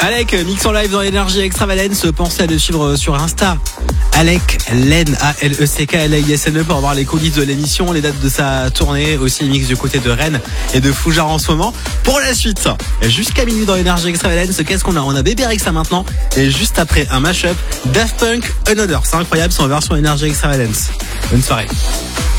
Alec, mix en live dans l'énergie Extravalence. Pensez à le suivre sur Insta. Alec Len, A-L-E-C-K-L-A-I-S-N-E pour avoir les coulisses de l'émission, les dates de sa tournée, aussi mix du côté de Rennes et de Fougères en ce moment. Pour la suite, jusqu'à minuit dans l'énergie Extravalence, qu'est-ce qu'on a? On a Bébé Rexa maintenant et juste après un mashup Daft Punk Another. C'est incroyable, c'est en version énergie Extravalence. Bonne soirée.